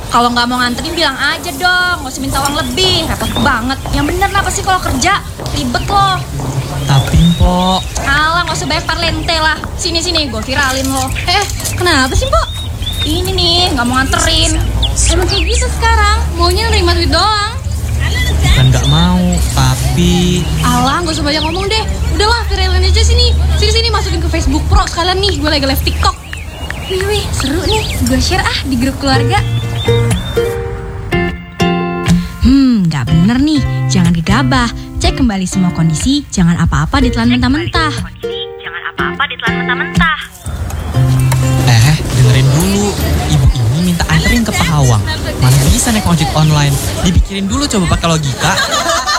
Kalau nggak mau nganterin bilang aja dong, nggak usah minta uang lebih, repot banget. Yang bener kenapa sih kalau kerja ribet loh. Tapi Mpok, Alah, nggak usah banyak parlente lah. Sini gue viralin lo. Kenapa sih, Mpok? Ini nih, nggak mau nganterin. Emang kayak gitu sekarang, maunya nerima duit doang. bukan nggak mau, tapi Alah, gak usah banyak ngomong deh. Udahlah, viralin aja sini. Sini masukin ke Facebook Pro sekalian nih, gue lagi live TikTok. Wih, seru nih. Gue share di grup keluarga. Nggak bener nih, jangan gegabah. Cek kembali semua kondisi, jangan apa-apa ditelan mentah-mentah. dengerin dulu. Ibu ini minta anterin ke Pahawang. Mana bisa naik ojek online? Dipikirin dulu coba pakai logika.